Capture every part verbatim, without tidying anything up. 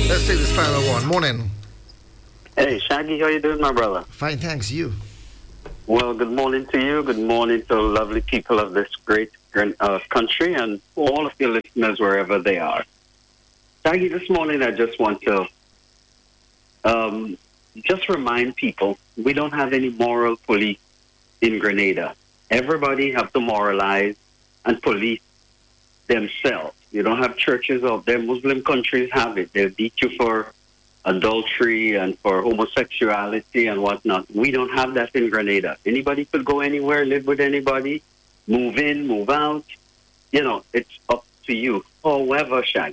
Let's take this final one. Morning. Hey, Shaggy, how you doing, my brother? Fine, thanks. You? Well, good morning to you. Good morning to the lovely people of this great uh, country and all of your listeners wherever they are. Shaggy, this morning I just want to um, just remind people we don't have any moral police in Grenada. Everybody have to moralize and police themselves. You don't have churches out there. Muslim countries have it. They'll beat you for adultery and for homosexuality and whatnot. We don't have that in Grenada. Anybody could go anywhere, live with anybody, move in, move out. You know, it's up to you. However, Shag,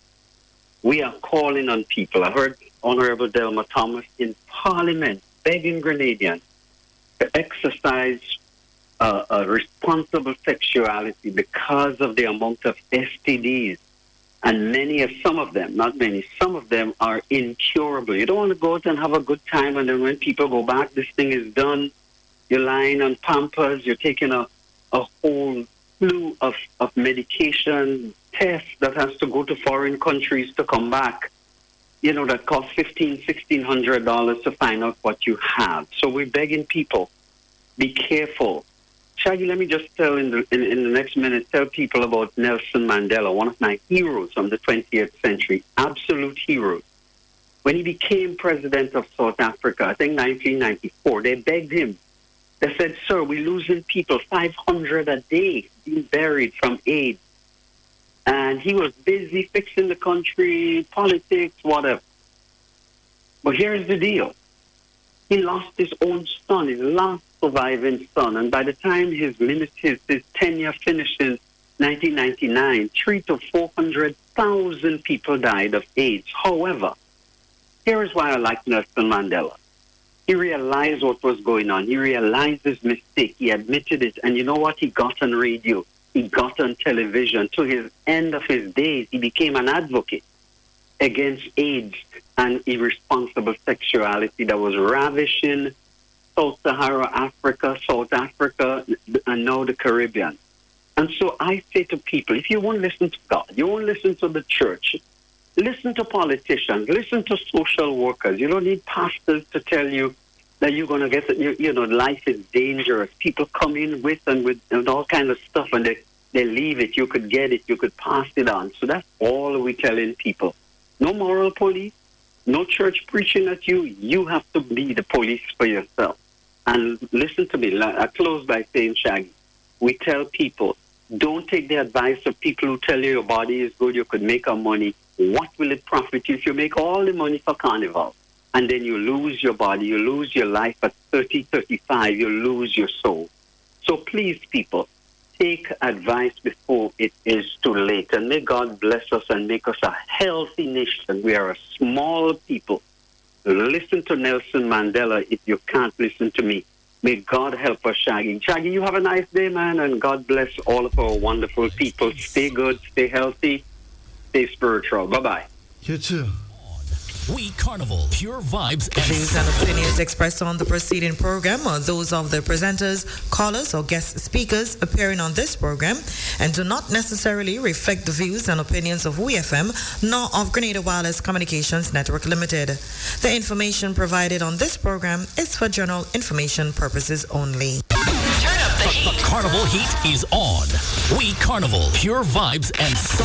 we are calling on people. I heard Honorable Delma Thomas in Parliament begging Grenadians to exercise uh, a responsible sexuality because of the amount of S T Ds. And many of, some of them, not many, some of them are incurable. You don't want to go out and have a good time, and then when people go back, this thing is done. You're lying on Pampers, you're taking a, a whole slew of, of medication, tests that has to go to foreign countries to come back. You know, that costs fifteen hundred dollars, sixteen hundred dollars to find out what you have. So we're begging people, be careful. Shaggy, let me just tell in the, in, in the next minute, tell people about Nelson Mandela, one of my heroes from the twentieth century, absolute hero. When he became president of South Africa, I think nineteen ninety-four, they begged him. They said, sir, we're losing people, five hundred a day being buried from AIDS. And he was busy fixing the country, politics, whatever. But here's the deal. He lost his own son, his last surviving son. And by the time his, his, his tenure finished in nineteen ninety-nine, three to four hundred thousand people died of AIDS. However, here is why I like Nelson Mandela. He realized what was going on. He realized his mistake. He admitted it. And you know what? He got on radio. He got on television. To his end of his days, he became an advocate against AIDS and irresponsible sexuality that was ravishing Sub-Sahara Africa, South Africa, and now the Caribbean. And so I say to people, if you won't listen to God, you won't listen to the church, listen to politicians, listen to social workers. You don't need pastors to tell you that you're going to get, you, you know, life is dangerous. People come in with and with and all kinds of stuff, and they, they leave it. You could get it. You could pass it on. So that's all we're telling people. No moral police, no church preaching at you. You have to be the police for yourself. And listen to me. I close by saying, Shaggy, we tell people, don't take the advice of people who tell you your body is good, you could make our money. What will it profit you if you make all the money for Carnival? And then you lose your body, you lose your life at thirty, thirty-five, you lose your soul. So please, people, take advice before it is too late. And may God bless us and make us a healthy nation. We are a small people. Listen to Nelson Mandela if you can't listen to me. May God help us, Shaggy. Shaggy, you have a nice day, man, and God bless all of our wonderful people. Stay good, stay healthy, stay spiritual. Bye-bye. You too. We Carnival, pure vibes and views and opinions expressed on the preceding program are those of the presenters, callers, or guest speakers appearing on this program and do not necessarily reflect the views and opinions of W E F M nor of Grenada Wireless Communications Network Limited. The information provided on this program is for general information purposes only. Turn up the heat. Carnival heat is on. We Carnival, pure vibes and